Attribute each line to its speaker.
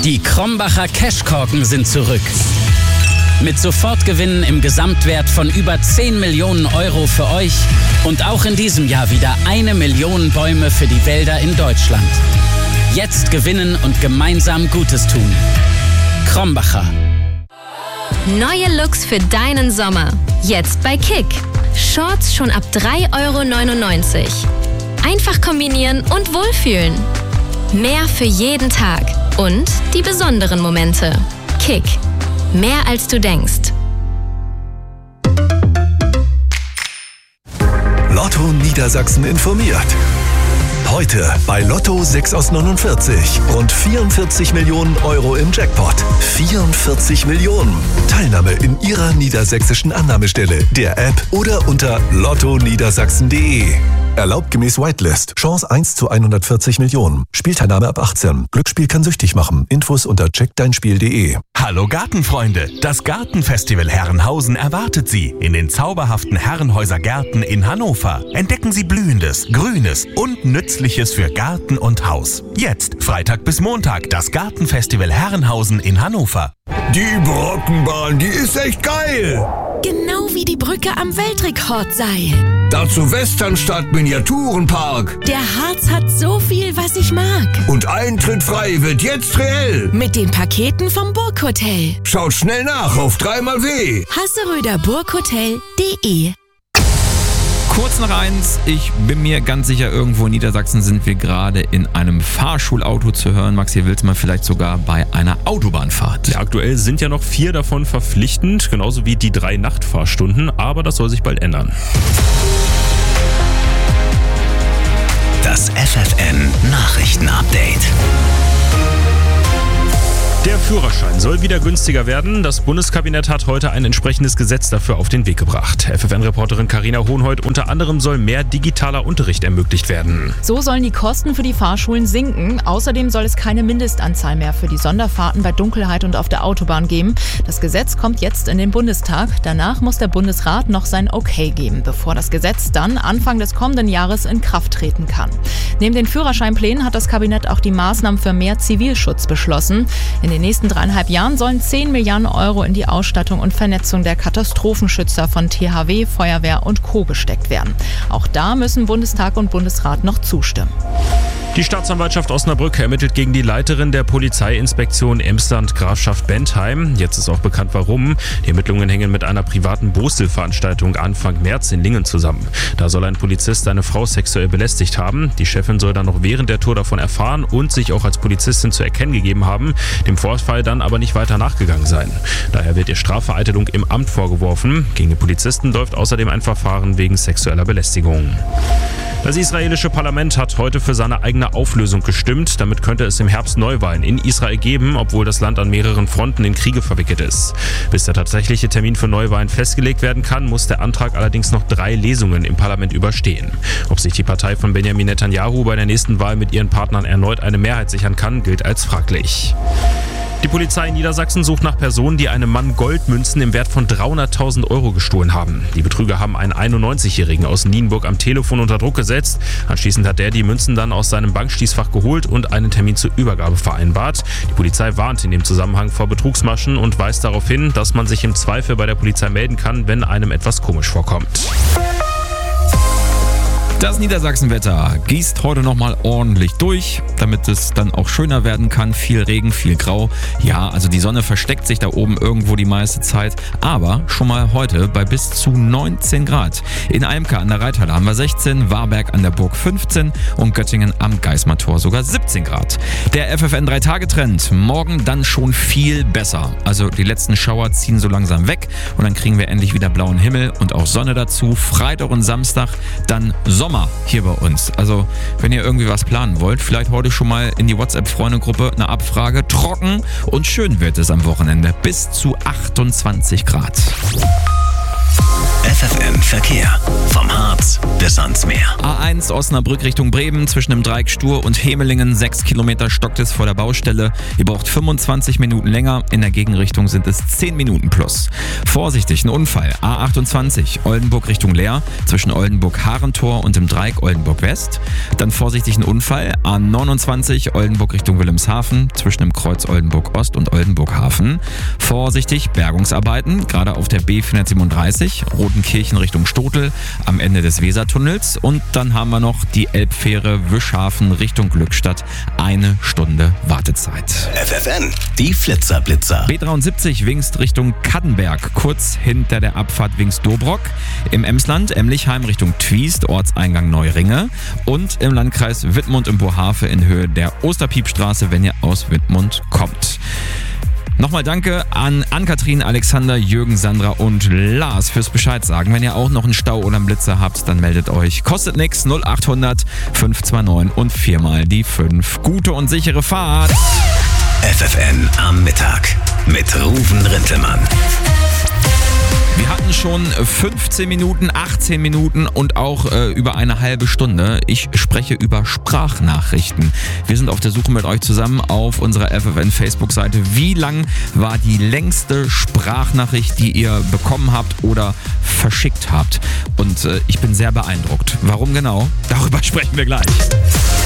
Speaker 1: Die Krombacher Cashkorken sind zurück. Mit Sofortgewinnen im Gesamtwert von über 10 Millionen Euro für euch und auch in diesem Jahr wieder 1 Million Bäume für die Wälder in Deutschland. Jetzt gewinnen und gemeinsam Gutes tun. Krombacher.
Speaker 2: Neue Looks für deinen Sommer. Jetzt bei Kick. Shorts schon ab 3,99 €. Einfach kombinieren und wohlfühlen. Mehr für jeden Tag. Und die besonderen Momente. Kick. Mehr als du denkst.
Speaker 3: Lotto Niedersachsen informiert. Heute bei Lotto 6 aus 49. Rund 44 Millionen Euro im Jackpot. 44 Millionen. Teilnahme in Ihrer niedersächsischen Annahmestelle, der App oder unter lottoniedersachsen.de. Erlaubt gemäß Whitelist. Chance 1 zu 140 Millionen. Spielteilnahme ab 18. Glücksspiel kann süchtig machen. Infos unter checkdeinspiel.de.
Speaker 4: Hallo Gartenfreunde! Das Gartenfestival Herrenhausen erwartet Sie in den zauberhaften Herrenhäuser Gärten in Hannover. Entdecken Sie Blühendes, Grünes und Nützliches für Garten und Haus. Jetzt, Freitag bis Montag, das Gartenfestival Herrenhausen in Hannover.
Speaker 5: Die Brockenbahn, die ist echt geil!
Speaker 6: Genau wie die Brücke am Weltrekordseil.
Speaker 5: Dazu Westernstadt Miniaturenpark.
Speaker 6: Der Harz hat so viel, was ich mag.
Speaker 5: Und Eintritt frei wird jetzt reell.
Speaker 6: Mit den Paketen vom Burghotel.
Speaker 5: Schaut schnell nach auf 3xW.
Speaker 6: Hasseröderburghotel.de.
Speaker 7: Kurz nach 1, ich bin mir ganz sicher, irgendwo in Niedersachsen sind wir gerade in einem Fahrschulauto zu hören. Max, hier willst du mal vielleicht sogar bei einer Autobahnfahrt.
Speaker 8: Ja, aktuell sind ja noch 4 davon verpflichtend, genauso wie die 3 Nachtfahrstunden, aber das soll sich bald ändern.
Speaker 9: Das FFN Nachrichtenupdate.
Speaker 8: Der Führerschein soll wieder günstiger werden. Das Bundeskabinett hat heute ein entsprechendes Gesetz dafür auf den Weg gebracht. FFN-Reporterin Carina Hohenhold, unter anderem soll mehr digitaler Unterricht ermöglicht werden.
Speaker 10: So sollen die Kosten für die Fahrschulen sinken. Außerdem soll es keine Mindestanzahl mehr für die Sonderfahrten bei Dunkelheit und auf der Autobahn geben. Das Gesetz kommt jetzt in den Bundestag. Danach muss der Bundesrat noch sein Okay geben, bevor das Gesetz dann Anfang des kommenden Jahres in Kraft treten kann. Neben den Führerscheinplänen hat das Kabinett auch die Maßnahmen für mehr Zivilschutz beschlossen. In den nächsten 3,5 Jahren sollen 10 Milliarden Euro in die Ausstattung und Vernetzung der Katastrophenschützer von THW, Feuerwehr und Co. gesteckt werden. Auch da müssen Bundestag und Bundesrat noch zustimmen.
Speaker 8: Die Staatsanwaltschaft Osnabrück ermittelt gegen die Leiterin der Polizeiinspektion Emsland-Grafschaft Bentheim. Jetzt ist auch bekannt, warum. Die Ermittlungen hängen mit einer privaten Boostel-Veranstaltung Anfang März in Lingen zusammen. Da soll ein Polizist eine Frau sexuell belästigt haben. Die Chefin soll dann noch während der Tour davon erfahren und sich auch als Polizistin zu erkennen gegeben haben, dem Vorfall dann aber nicht weiter nachgegangen sein. Daher wird ihr Strafvereitelung im Amt vorgeworfen. Gegen den Polizisten läuft außerdem ein Verfahren wegen sexueller Belästigung. Das israelische Parlament hat heute für seine eigene Auflösung gestimmt. Damit könnte es im Herbst Neuwahlen in Israel geben, obwohl das Land an mehreren Fronten in Kriege verwickelt ist. Bis der tatsächliche Termin für Neuwahlen festgelegt werden kann, muss der Antrag allerdings noch 3 Lesungen im Parlament überstehen. Ob sich die Partei von Benjamin Netanyahu bei der nächsten Wahl mit ihren Partnern erneut eine Mehrheit sichern kann, gilt als fraglich. Die Polizei in Niedersachsen sucht nach Personen, die einem Mann Goldmünzen im Wert von 300.000 Euro gestohlen haben. Die Betrüger haben einen 91-Jährigen aus Nienburg am Telefon unter Druck gesetzt. Anschließend hat der die Münzen dann aus seinem Bankschließfach geholt und einen Termin zur Übergabe vereinbart. Die Polizei warnt in dem Zusammenhang vor Betrugsmaschen und weist darauf hin, dass man sich im Zweifel bei der Polizei melden kann, wenn einem etwas komisch vorkommt.
Speaker 7: Das Niedersachsenwetter gießt heute nochmal ordentlich durch, damit es dann auch schöner werden kann. Viel Regen, viel Grau. Ja, also die Sonne versteckt sich da oben irgendwo die meiste Zeit. Aber schon mal heute bei bis zu 19 Grad. In Eimke an der Reithalle haben wir 16, Warberg an der Burg 15 und Göttingen am Geismar-Tor sogar 17 Grad. Der FFN 3-Tage-Trend. Morgen dann schon viel besser. Also die letzten Schauer ziehen so langsam weg und dann kriegen wir endlich wieder blauen Himmel und auch Sonne dazu. Freitag und Samstag dann Sommer hier bei uns. Also wenn ihr irgendwie was planen wollt, vielleicht heute schon mal in die WhatsApp-Freunde-Gruppe eine Abfrage. Trocken und schön wird es am Wochenende. Bis zu 28 Grad.
Speaker 9: FFN Verkehr. Vom Harz bis ans Meer.
Speaker 7: A1 Osnabrück Richtung Bremen zwischen dem Dreieck Stur und Hemelingen. 6 Kilometer stockt es vor der Baustelle. Ihr braucht 25 Minuten länger. In der Gegenrichtung sind es 10 Minuten plus. Vorsichtig, ein Unfall. A28 Oldenburg Richtung Leer zwischen Oldenburg-Harentor und dem Dreieck Oldenburg West. Dann vorsichtig, ein Unfall. A29 Oldenburg Richtung Wilhelmshaven zwischen dem Kreuz Oldenburg Ost und Oldenburg Hafen. Vorsichtig, Bergungsarbeiten, gerade auf der B437, Rotenkirchen Richtung Stotel am Ende des Wesertunnels. Und dann haben wir noch die Elbfähre Wischhafen Richtung Glückstadt. 1 Stunde Wartezeit.
Speaker 9: FFN, die Flitzer-Blitzer.
Speaker 7: B73 Wingst Richtung Kaddenberg, kurz hinter der Abfahrt Wingst-Dobrock. Im Emsland Emlichheim Richtung Twiest, Ortseingang Neuringe. Und im Landkreis Wittmund im Bohave in Höhe der Osterpiepstraße, wenn ihr aus Wittmund kommt. Nochmal danke an Ann-Kathrin, Alexander, Jürgen, Sandra und Lars fürs Bescheid sagen. Wenn ihr auch noch einen Stau oder einen Blitzer habt, dann meldet euch. Kostet nix, 0800 529 und 4 die 5. Gute und sichere Fahrt.
Speaker 9: FFN am Mittag mit Ruven Rintelmann.
Speaker 7: Wir hatten schon 15 Minuten, 18 Minuten und auch über eine halbe Stunde. Ich spreche über Sprachnachrichten. Wir sind auf der Suche mit euch zusammen auf unserer FFN-Facebook-Seite. Wie lang war die längste Sprachnachricht, die ihr bekommen habt oder verschickt habt? Und ich bin sehr beeindruckt. Warum genau? Darüber sprechen wir gleich.